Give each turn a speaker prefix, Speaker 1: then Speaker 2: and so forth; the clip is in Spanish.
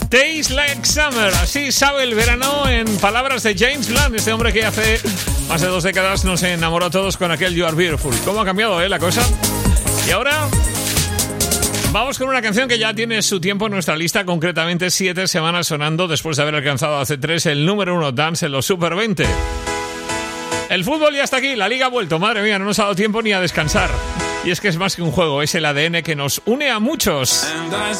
Speaker 1: Tastes Like Summer, así sabe el verano, en palabras de James Blunt, este hombre que hace más de 2 décadas nos enamoró a todos con aquel You Are Beautiful. ¿Cómo ha cambiado la cosa? Y ahora vamos con una canción que ya tiene su tiempo en nuestra lista, concretamente 7 semanas sonando después de haber alcanzado hace 3 el número 1 dance en los Super 20. El fútbol ya está aquí, la liga ha vuelto, madre mía, no nos ha dado tiempo ni a descansar. Y es que es más que un juego, es el ADN que nos une a muchos.